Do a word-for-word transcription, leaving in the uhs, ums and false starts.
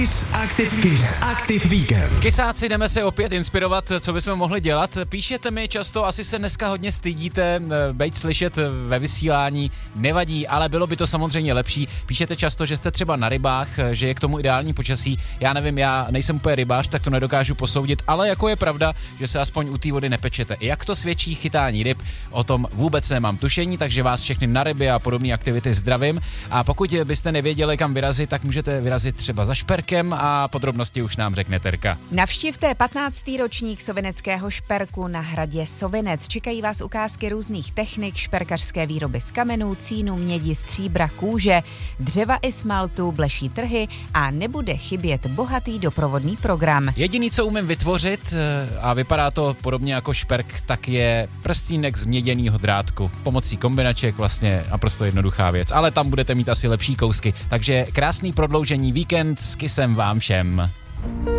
Kiss Active, Kiss Active Weekend. Kysáci, jdeme se opět inspirovat, co bychom mohli dělat. Píšete mi často, asi se dneska hodně stydíte být slyšet ve vysílání, nevadí, ale bylo by to samozřejmě lepší. Píšete často, že jste třeba na rybách, že je k tomu ideální počasí. Já nevím, já nejsem úplně rybář, tak to nedokážu posoudit, ale jako je pravda, že se aspoň u té vody nepečete. Jak to svědčí chytání ryb, o tom vůbec nemám tušení, takže vás všechny na ryby a podobné aktivity zdravím. A pokud byste nevěděli, kam vyrazit, tak můžete vyrazit třeba za šperkem a podrobnosti už nám řekne Terka. Navštivte patnáctý ročník sovineckého šperku na hradě Sovinec. Čekají vás ukázky různých technik, šperkařské výroby z kamenů, cínu, mědi, stříbra, kůže, dřeva i smaltu, bleší trhy a nebude chybět bohatý doprovodný program. Jediný, co umím vytvořit, a vypadá to podobně jako šperk, tak je prstínek z měděného drátku. Pomocí kombinaček vlastně naprosto jednoduchá věc, ale tam budete mít asi lepší kousky. Takže krásný prodloužení víkend s Kissem vám všem.